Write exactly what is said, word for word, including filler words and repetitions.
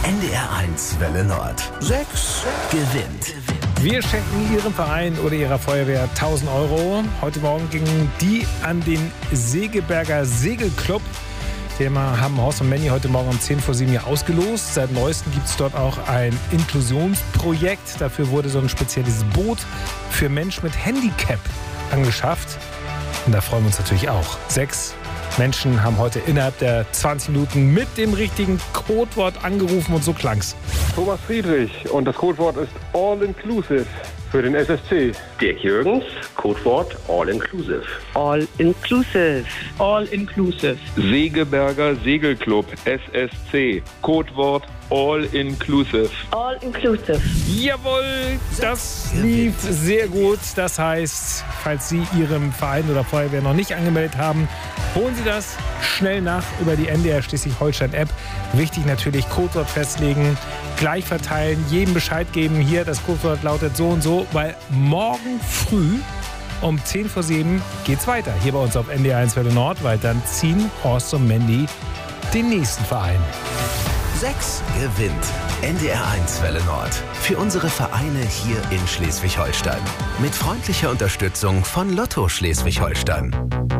N D R eins Welle Nord. sechs gewinnt. Wir schenken Ihrem Verein oder Ihrer Feuerwehr tausend Euro. Heute Morgen gingen die an den Segeberger Segelclub. Den haben Horst und Manny heute Morgen um zehn vor sieben hier ausgelost. Seit neuestem gibt es dort auch ein Inklusionsprojekt. Dafür wurde so ein spezielles Boot für Menschen mit Handicap angeschafft. Und da freuen wir uns natürlich auch. Sechs Menschen haben heute innerhalb der zwanzig Minuten mit dem richtigen Codewort angerufen und so klang's. Thomas Friedrich und das Codewort ist All Inclusive für den S S C. Dirk Jürgens, Codewort All Inclusive. All Inclusive. All Inclusive. Segeberger Segelclub S S C. Codewort All Inclusive. All Inclusive. Jawohl, das lief sehr gut. Das heißt, falls Sie Ihrem Verein oder Feuerwehr noch nicht angemeldet haben, holen Sie das schnell nach über die N D R Schleswig-Holstein-App. Wichtig natürlich, Codewort festlegen, gleich verteilen, jedem Bescheid geben. Hier, das Codewort lautet so und so, weil morgen früh um zehn vor sieben geht's weiter. Hier bei uns auf N D R eins Welle Nord, weil dann ziehen Horst und Mandy den nächsten Verein. sechs gewinnt. N D R eins Welle Nord. Für unsere Vereine hier in Schleswig-Holstein. Mit freundlicher Unterstützung von Lotto Schleswig-Holstein.